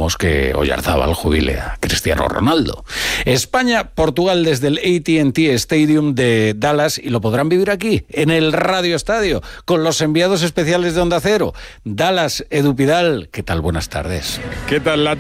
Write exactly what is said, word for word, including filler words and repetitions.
esperamos que Oyarzábal jubile a Cristiano Ronaldo. España-Portugal desde el A T and T Stadium de Dallas, y lo podrán vivir aquí, en el Radio Estadio, con los enviados especiales de Onda Cero. Dallas, Edu Pidal, ¿qué tal? Buenas tardes. ¿Qué tal, Lato?